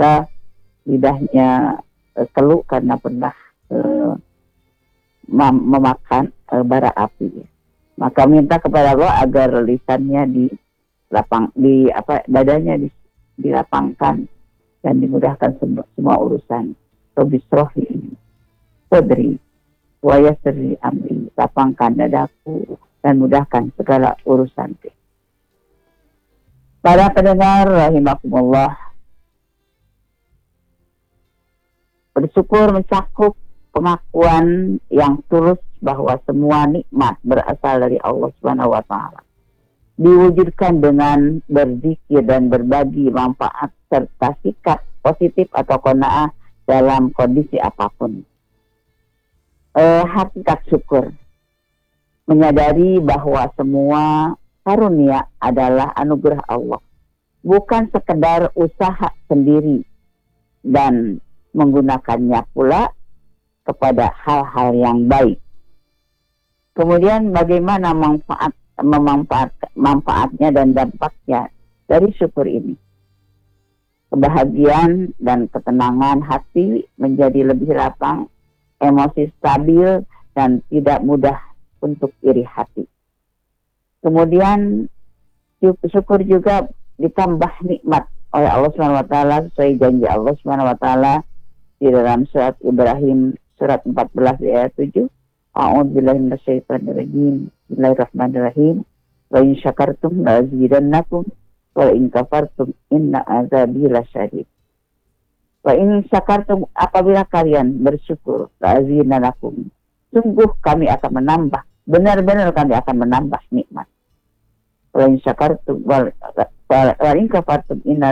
ternyata lidahnya keluh karena pernah memakan bara api. Maka minta kepada Allah agar lisannya dadanya dilapangkan dan dimudahkan semua urusan. Robisrohi podri wa yassir amri, lapangkan dadaku dan mudahkan segala urusanku. Para pendengar rahimakumullah, bersyukur mencakup pengakuan yang tulus bahwa semua nikmat berasal dari Allah Subhanahu wa taala. Diwujudkan dengan berzikir dan berbagi manfaat serta sikap positif atau qanaah dalam kondisi apapun. Hakikat syukur menyadari bahwa semua karunia adalah anugerah Allah, bukan sekedar usaha sendiri, dan menggunakannya pula kepada hal-hal yang baik. Kemudian bagaimana manfaatnya dan dampaknya dari syukur ini? Kebahagiaan dan ketenangan hati menjadi lebih lapang, emosi stabil dan tidak mudah untuk iri hati. Kemudian syukur juga ditambah nikmat oleh Allah Subhanahu wa taala sesuai janji Allah Subhanahu wa taala di dalam surat Ibrahim surat 14 ayat 7. A'udzubillahi minasyaitonir rajim. Bismillahirrahmanirrahim. Wa in syakartum la'azidannakum wa in kafartum inna azabi lasyadid. Wa in syakartum, apabila kalian bersyukur, la'azidannakum, sungguh kami akan menambah, benar-benar kami akan menambah nikmat. Wa in syakartum wa in kafartum inna